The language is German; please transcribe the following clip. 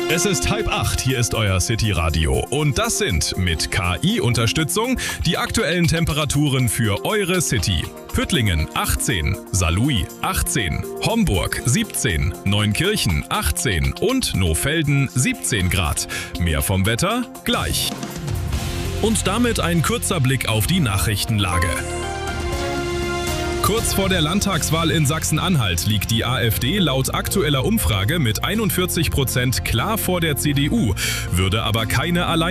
Es ist 7:30, hier ist euer City Radio. Und das sind mit KI-Unterstützung die aktuellen Temperaturen für eure City. Püttlingen 18, Saarlouis 18, Homburg 17, Neunkirchen 18 und Nohfelden 17 Grad. Mehr vom Wetter gleich. Und damit ein kurzer Blick auf die Nachrichtenlage. Kurz vor der Landtagswahl in Sachsen-Anhalt liegt die AfD laut aktueller Umfrage mit 41% klar vor der CDU, würde aber keine allein